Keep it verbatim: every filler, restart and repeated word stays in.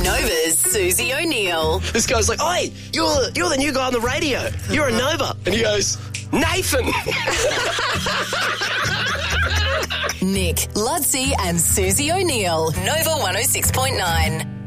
Nova's Susie O'Neill. This guy's like, "Oi, you're you're the new guy on the radio. You're a Nova," and he goes, "Nathan." Nick, Ludsey and Susie O'Neill. Nova one oh six point nine.